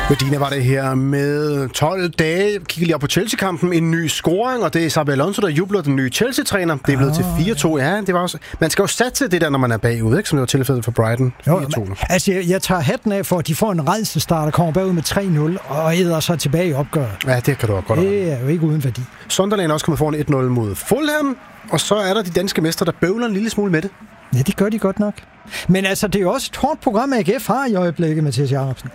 Medina var det her med 12 dage. Kigger lige op på Chelsea-kampen. En ny scoring, og det er Xabi Alonso, der jubler, den nye Chelsea-træner. Det er blevet til 4-2. Ja, det var også... Man skal jo satse det der, når man er bagud, ikke? Som det var tilfældet for Brighton. 4-2. Altså, jeg tager hatten af for, at de får en rædselsstart og kommer bagud med 3-0 og æder så tilbage i opgøret. Ja, det kan du også godt. Det er jo ikke uden værdi. Sunderland er også kommet foran 1-0 mod Fulham, og så er der de danske mestre, der bøvler en lille smule med det. Ja, det gør de godt nok. Men altså, det er jo også et hårdt program, AGF har i øjeblikket, Mathias Jacobsen.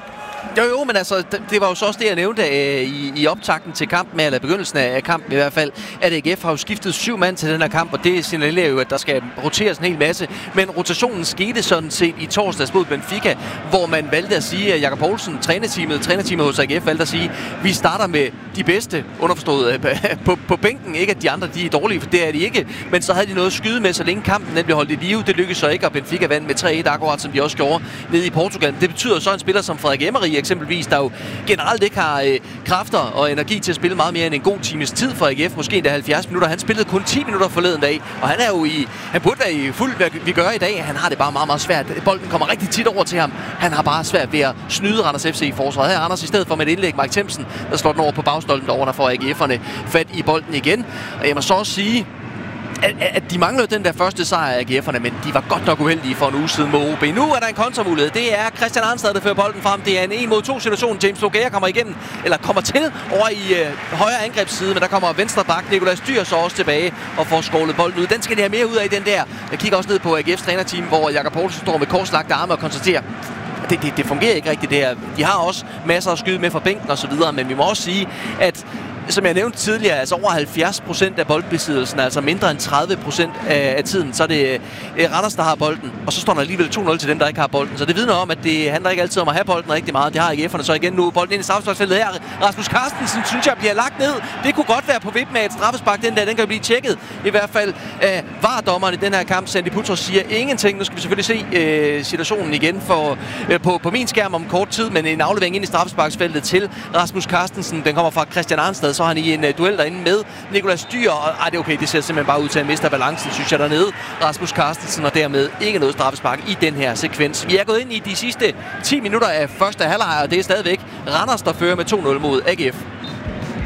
Jo, men altså, det var jo så også det, jeg nævnte i optakten til kampen, eller begyndelsen af kampen i hvert fald, at AGF har jo skiftet 7 mand til den her kamp, og det signalerer jo, at der skal roteres en hel masse. Men rotationen skete sådan set i torsdags mod Benfica, hvor man valgte at sige, at Jakob Poulsen, trænerteamet hos AGF, valgte at sige, at vi starter med de bedste, underforstået på bænken. Ikke at de andre de er dårlige, for det er de ikke, men så havde de noget at skyde med, så længe kampen den blev holdt i live. Det lykkedes så ikke, og Benfica vandt med 3-1 akkurat, som de også gjorde nede i Portugal. Det betyder så en spiller som Frederik Emery eksempelvis, der jo generelt ikke har kræfter og energi til at spille meget mere end en god times tid for AGF, måske endda 70 minutter. Han spillede kun 10 minutter forleden dag, og han burde være i fuld, hvad vi gør i dag. Han har det bare meget, meget svært. Bolden kommer rigtig tit over til ham. Han har bare svært ved at snyde Randers FC i forsvaret. Her er Anders i stedet for med et indlæg, Mike Themsen, der slår den over på bagstolpen derovre, der får AGF'erne fat i bolden igen. Og jeg må så også sige, at de manglede den der første sejr af AGF'erne, men de var godt nok uheldige for en uge siden mod OB. Nu er der en kontramulighed. Det er Christian Arnstad, der fører bolden frem. Det er en 1-mod-2 situation. James Logea kommer til over i højre angrebsside, men der kommer venstre bak Nicolas Dyr så også tilbage og får skålet bolden ud. Den skal de have mere ud af, den der. Jeg kigger også ned på AGF's trænerteam, hvor Jakob Poulsen står med korslagte arme og konstaterer, det fungerer ikke rigtigt det her. De har også masser at skyde med fra bænken og så videre, men vi må også sige, at som jeg nævnte tidligere, altså over 70% af boldbesiddelsen, altså mindre end 30% af tiden, så er det Randers, der har bolden, og så står der alligevel 2-0 til dem, der ikke har bolden. Så det vidner om, at det handler ikke altid om at have bolden rigtig meget. Det har AGF'erne så igen nu. Bolden ind i straffesparksfeltet her. Rasmus Carstensen, synes jeg, bliver lagt ned. Det kunne godt være på vippen af et straffespark. Den kan blive tjekket. I hvert fald VAR-dommeren i den her kamp, Sandy Putros, siger ingenting. Nu skal vi selvfølgelig se situationen igen på min skærm om kort tid, men en aflevering ind i straffesparksfeltet til Rasmus Carstensen. Den kommer fra Christian Arnstad. Så er han i en duel derinde med Nicolas Dyr, og det er okay, det ser simpelthen bare ud til at miste balancen, synes jeg, dernede. Rasmus Carstensen, og dermed ikke noget straffespark i den her sekvens. Vi er gået ind i de sidste 10 minutter af første halvleg, og det er stadigvæk Randers, der fører med 2-0 mod AGF.